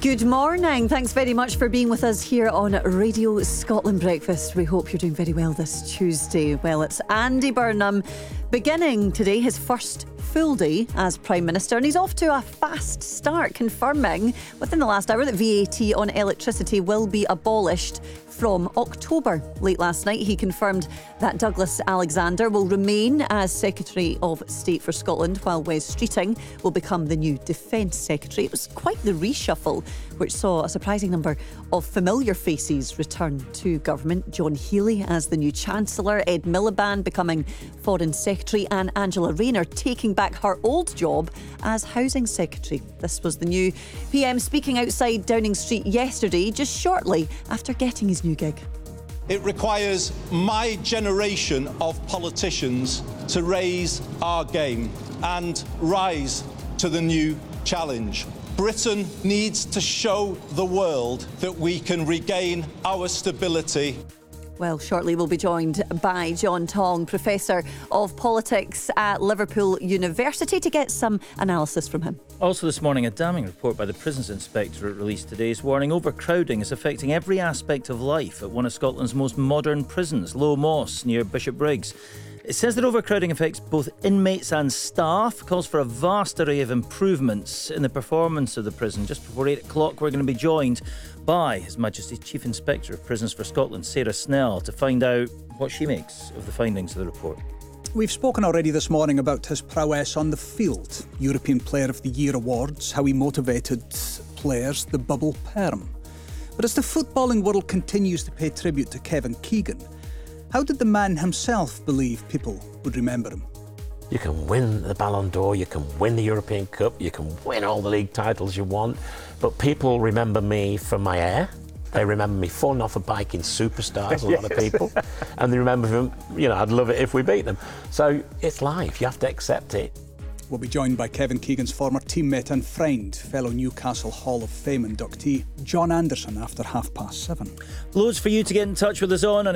Good morning. Thanks very much for being with us here on Radio Scotland Breakfast. We hope you're doing very well this Tuesday. Well, it's Andy Burnham beginning today his first full day as Prime Minister, and he's off to a fast start, confirming within the last hour that VAT on electricity will be abolished from October. Late last night, he confirmed that Douglas Alexander will remain as Secretary of State for Scotland, while Wes Streeting will become the new Defence Secretary. It was quite the reshuffle, which saw a surprising number of familiar faces return to government. John Healey as the new Chancellor, Ed Miliband becoming Foreign Secretary, and Angela Rayner taking back her old job as Housing Secretary. This was the new PM speaking outside Downing Street yesterday, just shortly after getting his new gig. It requires my generation of politicians to raise our game and rise to the new challenge. Britain needs to show the world that we can regain our stability. Well, shortly we'll be joined by John Tong, Professor of Politics at Liverpool University, to get some analysis from him. Also this morning, a damning report by the Prisons Inspectorate released today is warning overcrowding is affecting every aspect of life at one of Scotland's most modern prisons, Low Moss, near Bishopbriggs. It says that overcrowding affects both inmates and staff, calls for a vast array of improvements in the performance of the prison. Just before 8 o'clock, we're going to be joined by His Majesty's Chief Inspector of Prisons for Scotland, Sarah Snell, to find out what she makes of the findings of the report. We've spoken already this morning about his prowess on the field, European Player of the Year awards, how he motivated players, the bubble perm. But as the footballing world continues to pay tribute to Kevin Keegan, how did the man himself believe people would remember him? You can win the Ballon d'Or, you can win the European Cup, you can win all the league titles you want, but people remember me for my hair. They remember me falling off a bike in Superstars, a lot of people. And they remember him, I'd love it if we beat them. So it's life, you have to accept it. We'll be joined by Kevin Keegan's former teammate and friend, fellow Newcastle Hall of Fame inductee, John Anderson, after 7:30. Loads for you to get in touch with us on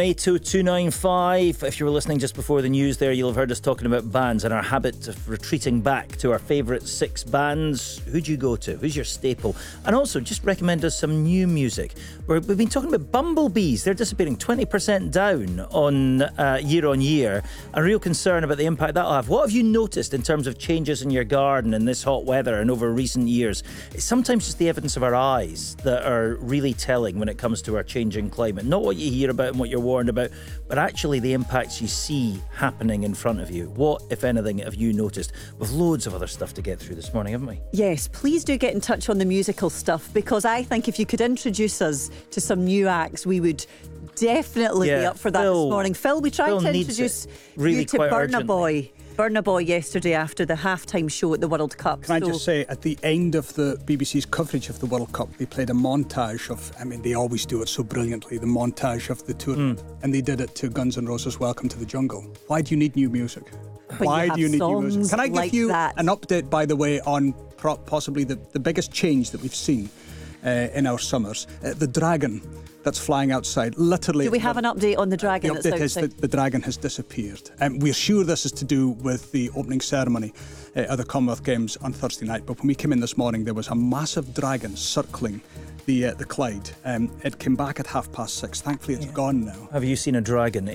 80295. If you were listening just before the news there, you'll have heard us talking about bands and our habit of retreating back to our favourite 6 bands. Who'd you go to? Who's your staple? And also, just recommend us some new music. We've been talking about bumblebees. They're disappearing 20% down on year. A real concern about the impact that'll have. What have you noticed in terms of changes in your garden in this hot weather and over recent years? It's sometimes just the evidence of our eyes that are really telling when it comes to our changing climate. Not what you hear about and what you're warned about, but actually the impacts you see happening in front of you. What, if anything, have you noticed? We've loads of other stuff to get through this morning, haven't we? Yes, please do get in touch on the musical stuff, because I think if you could introduce us to some new acts, we would definitely be up for that this morning. Phil, we tried to introduce you to Burna Boy. Burna Boy yesterday after the halftime show at the World Cup. Can I just say, at the end of the BBC's coverage of the World Cup, they played a montage of, they always do it so brilliantly, the montage of the tour. And they did it to Guns N' Roses' Welcome to the Jungle. Why do you need new music? Why do you need new music? Can I give you an update, by the way, on possibly the biggest change that we've seen in our summers? The dragon that's flying outside, literally. Do we have an update on the dragon? The update is that the dragon has disappeared. We're sure this is to do with the opening ceremony at the Commonwealth Games on Thursday night. But when we came in this morning, there was a massive dragon circling the Clyde. It came back at 6:30. Thankfully, it's gone now. Have you seen a dragon?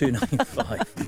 80295.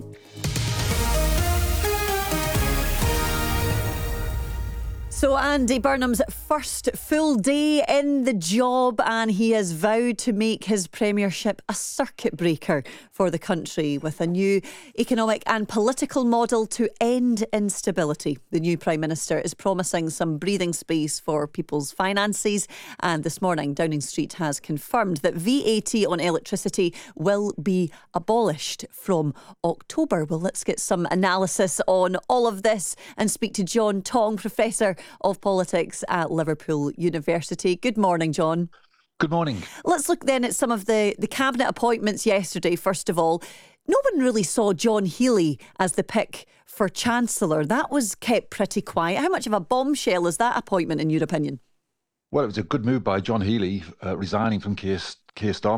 So Andy Burnham's first full day in the job, and he has vowed to make his premiership a circuit breaker for the country with a new economic and political model to end instability. The new Prime Minister is promising some breathing space for people's finances, and this morning Downing Street has confirmed that VAT on electricity will be abolished from October. Well, let's get some analysis on all of this and speak to John Tong, Professor of Politics at Liverpool University. Good morning, John. Good morning. Let's look then at some of the cabinet appointments yesterday. First of all, no one really saw John Healey as the pick for Chancellor. That was kept pretty quiet. How much of a bombshell is that appointment in your opinion? Well, it was a good move by John Healey, resigning from Keir Starmer.